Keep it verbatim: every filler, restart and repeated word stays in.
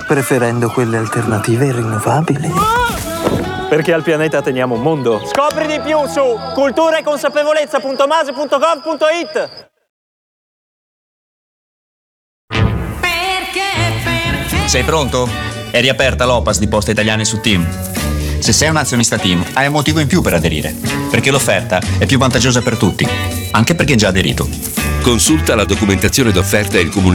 preferendo quelle alternative e rinnovabili. Perché al pianeta teniamo un mondo. Scopri di più su cultura e consapevolezza punto mase punto gov punto it. Sei pronto? È riaperta l'O P A S di Poste Italiane su Team. Se sei un azionista Team, hai un motivo in più per aderire, perché l'offerta è più vantaggiosa per tutti, anche per chi è già aderito. Consulta la documentazione d'offerta e il comunicato